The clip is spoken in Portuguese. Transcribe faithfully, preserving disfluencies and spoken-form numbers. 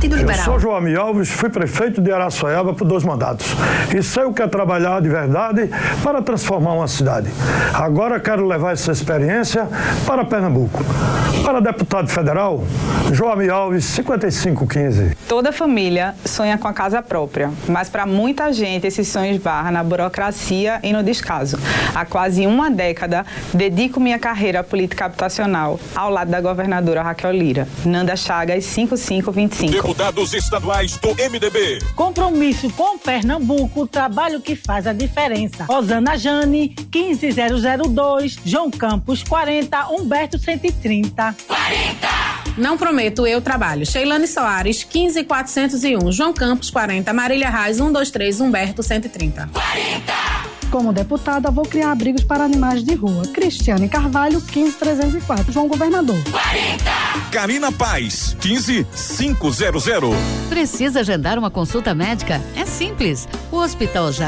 Partido Liberal. Eu sou João Alves, fui prefeito de Araçoiaba por dois mandatos. E sei o que é trabalhar de verdade para transformar uma cidade. Agora quero levar essa experiência para Pernambuco. Para deputado federal, João Alves, cinquenta e cinco quinze. Toda família sonha com a casa própria, mas para muita gente esse sonho esbarra na burocracia e no descaso. Há quase uma década, dedico minha carreira política habitacional ao lado da governadora Raquel Lira. Nanda Chagas, cinquenta e cinco vinte e cinco. Deputados estaduais do M D B. Compromisso com Pernambuco, trabalho que faz a diferença. Rosana Jane, quinze mil dois, João Campos, quarenta, Humberto cento e trinta. quarenta! Não prometo, eu trabalho. Sheilane Soares, quinze mil quatrocentos e um, João Campos, quarenta, Marília Reis, cento e vinte e três, Humberto cento e trinta. quarenta! Como deputada, vou criar abrigos para animais de rua. Cristiane Carvalho, quinze mil trezentos e quatro, João Governador. quarenta! Karina Paz, quinze mil quinhentos. Precisa agendar uma consulta médica? É simples. O Hospital Já